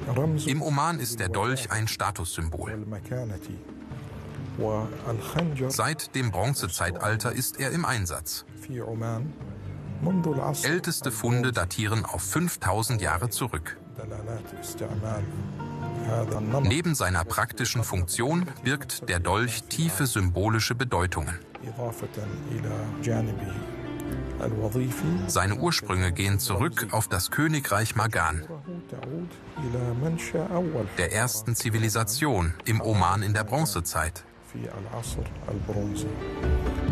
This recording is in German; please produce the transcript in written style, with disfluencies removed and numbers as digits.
Im Oman ist der Dolch ein Statussymbol. Seit dem Bronzezeitalter ist er im Einsatz. Älteste Funde datieren auf 5000 Jahre zurück. Neben seiner praktischen Funktion birgt der Dolch tiefe symbolische Bedeutungen. Seine Ursprünge gehen zurück auf das Königreich Magan, der ersten Zivilisation im Oman in der Bronzezeit.